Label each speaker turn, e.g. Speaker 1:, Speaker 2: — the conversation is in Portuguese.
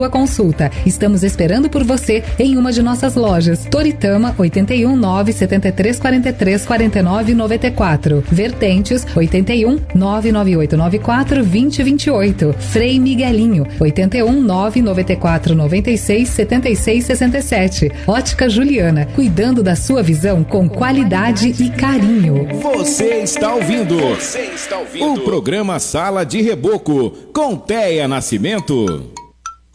Speaker 1: Sua consulta. Estamos esperando por você em uma de nossas lojas. Toritama 81 973 43 49 94. Vertentes 81 998 94 20 28. Frei Miguelinho 81 994 96 76 67. Ótica Juliana, cuidando da sua visão com qualidade e carinho.
Speaker 2: Você está ouvindo o programa Sala de Reboco com Teia Nascimento.